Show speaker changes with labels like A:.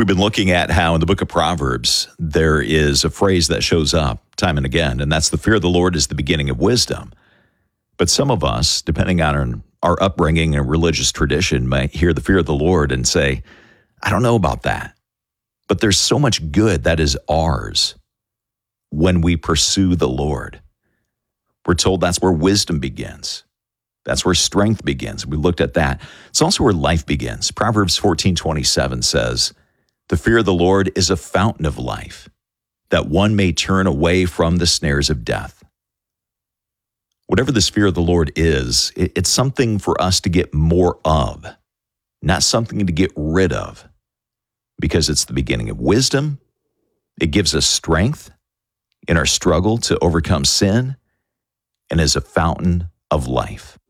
A: We've been looking at how in the book of Proverbs, there is a phrase that shows up time and again, and that's the fear of the Lord is the beginning of wisdom. But some of us, depending on our upbringing and religious tradition, might hear the fear of the Lord and say, I don't know about that. But there's so much good that is ours when we pursue the Lord. We're told that's where wisdom begins. That's where strength begins. We looked at that. It's also where life begins. Proverbs 14:27 says, the fear of the Lord is a fountain of life, that one may turn away from the snares of death. Whatever this fear of the Lord is, it's something for us to get more of, not something to get rid of, because it's the beginning of wisdom. It gives us strength in our struggle to overcome sin and is a fountain of life.